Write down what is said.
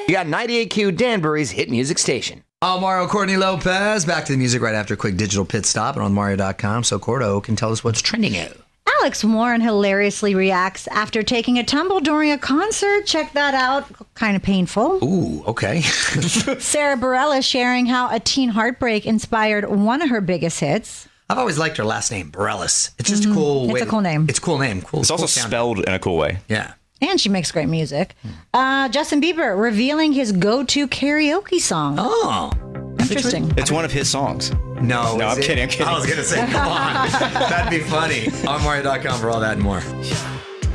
You got 98Q Danbury's hit music station. I'm Mario Courtney Lopez. Back to the music right after a quick digital pit stop and on Mario.com. So Cordo can tell us what's trending out. Alex Warren hilariously reacts after taking a tumble during a concert. Check that out. Kind of painful. Ooh, okay. Sarah Bareilles sharing how a teen heartbreak inspired one of her biggest hits. I've always liked her last name, Bareilles. It's just a cool way. It's a cool name. It's a cool name. Cool. It's also spelled in a cool way. Yeah. And she makes great music. Justin Bieber revealing his go-to karaoke song. Oh. Interesting. It's one of his songs. No, I'm kidding. I was going to say, come on. That'd be funny. On Mario.com for all that and more.